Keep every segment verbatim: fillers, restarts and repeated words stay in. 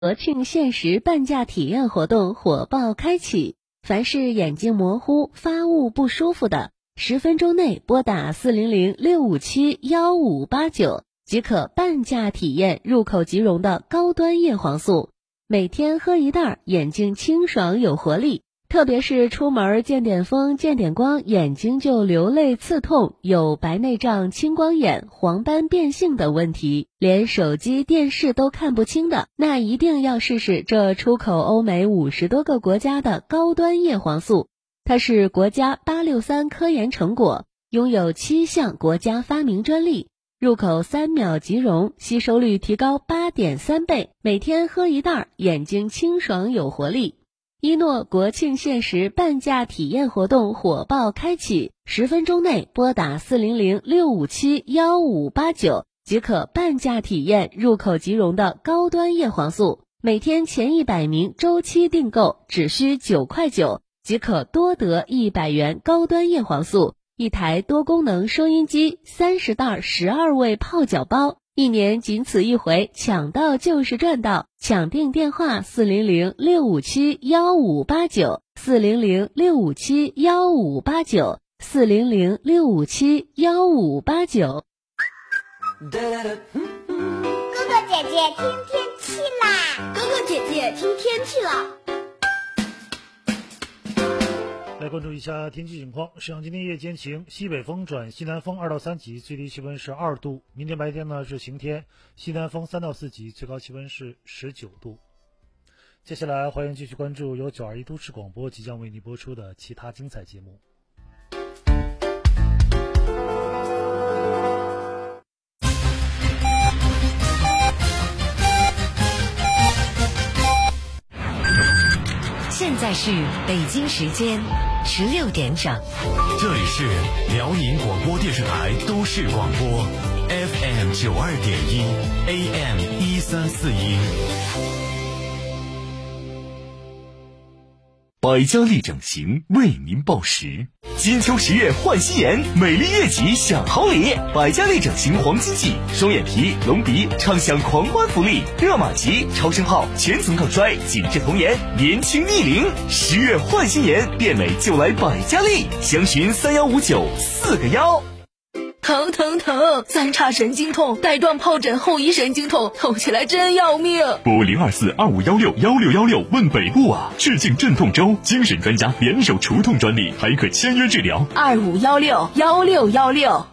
国庆限时半价体验活动火爆开启，凡是眼睛模糊、发物不舒服的，十分钟内拨打四零零六五七幺五八九即可半价体验入口即溶的高端叶黄素，每天喝一袋，眼睛清爽有活力。特别是出门见点风、见点光，眼睛就流泪刺痛，有白内障、青光眼、黄斑变性等问题，连手机、电视都看不清的，那一定要试试这出口欧美五十多个国家的高端叶黄素。它是国家八六三科研成果，拥有七项国家发明专利，入口三秒即溶，吸收率提高 八点三倍，每天喝一袋，眼睛清爽有活力。一诺国庆限时半价体验活动火爆开启，十分钟内拨打四零零六五七幺五八九即可半价体验入口即溶的高端叶黄素，每天前一百名周期订购只需九块九，即可多得一百元高端叶黄素，一台多功能收音机，三十袋十二味泡脚包。一年仅此一回，抢到就是赚到！抢订电话四零零六五七幺五八九，四零零六五七幺五八九，四零零六五七幺五八九。 哥哥姐姐听天气啦！ 哥哥姐姐听天气啦！ 来关注一下天气情况。沈阳今天夜间晴，西北风转西南风二到三级，最低气温是二度。明天白天呢是晴天，西南风三到四级，最高气温是十九度。接下来欢迎继续关注由九二一都市广播即将为您播出的其他精彩节目。 现在是北京时间十六点整， 这里是辽宁广播电视台都市广播 F M 九二点一 A M 一三四一。百家丽整形为您报时，金秋十月换新颜，美丽悦己享好礼。百家丽整形黄金季，双眼皮、隆鼻畅享狂欢福利，热玛吉、超声炮全层抗衰，紧致童颜，年轻逆龄。十月换新颜，变美就来百家丽，详询三幺五九四个幺。 疼疼疼！三叉神经痛，带状疱疹后遗神经痛，痛起来真要命。 拨零二四二五幺六幺六幺六问北部啊！致敬镇痛周，精神专家联手除痛专利，还可签约治疗。 二五幺六幺六幺六。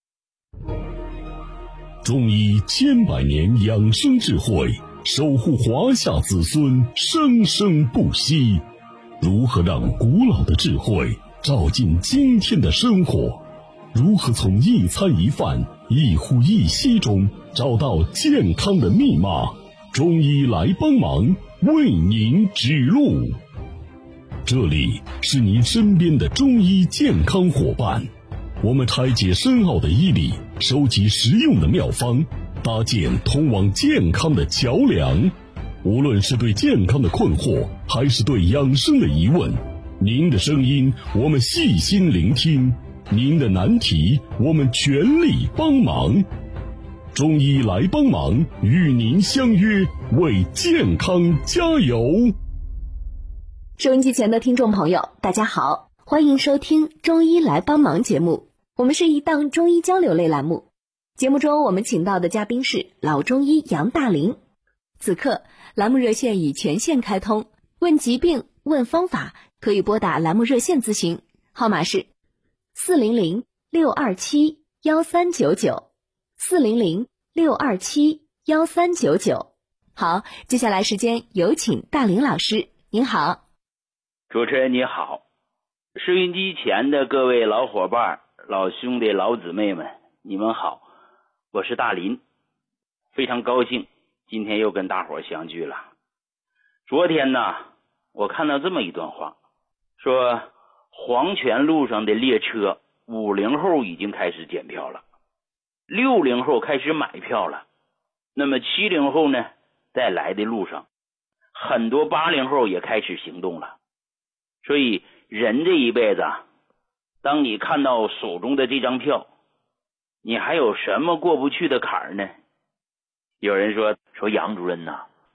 中医千百年养生智慧，守护华夏子孙生生不息。如何让古老的智慧照进今天的生活？如何从一餐一饭一呼一吸中找到健康的密码？中医来帮忙，为您指路。这里是您身边的中医健康伙伴，我们拆解深奥的医理，收集实用的妙方，搭建通往健康的桥梁。无论是对健康的困惑，还是对养生的疑问，您的声音我们细心聆听，您的难题我们全力帮忙。中医来帮忙，与您相约，为健康加油。 收音机前的听众朋友大家好，欢迎收听中医来帮忙节目，我们是一档中医交流类栏目。节目中我们请到的嘉宾是老中医杨大林。此刻栏目热线已全线开通，问疾病问方法可以拨打栏目热线咨询，号码是四零零六二七幺三九九，四零零六二七幺三九九。好，接下来时间有请大林老师，您好。 主持人你好，收音机前的各位老伙伴、老兄弟、老姊妹们，你们好，我是大林，非常高兴今天又跟大伙相聚了。昨天呢，我看到这么一段话，说黄泉路上的列车五零后已经开始检票了，六零后开始买票了，那么七零后呢，在来的路上，很多八零后也开始行动了。所以人这一辈子，当你看到手中的这张票，你还有什么过不去的坎儿呢？有人说说杨主任呐，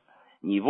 你不